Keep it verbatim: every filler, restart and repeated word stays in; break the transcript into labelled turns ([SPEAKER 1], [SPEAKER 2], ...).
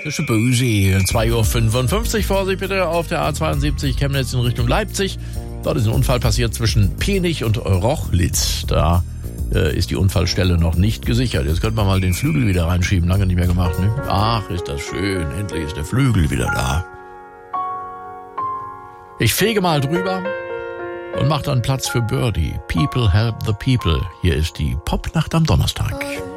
[SPEAKER 1] Das ist böse. zwei Uhr fünfundfünfzig, Vorsicht bitte auf der A zweiundsiebzig Chemnitz in Richtung Leipzig. Dort ist ein Unfall passiert zwischen Penich und Rochlitz. Da äh, ist die Unfallstelle noch nicht gesichert. Jetzt könnte man mal den Flügel wieder reinschieben. Lange nicht mehr gemacht, ne? Ach, ist das schön. Endlich ist der Flügel wieder da. Ich fege mal drüber und mache dann Platz für Birdie. People help the people. Hier ist die Popnacht am Donnerstag.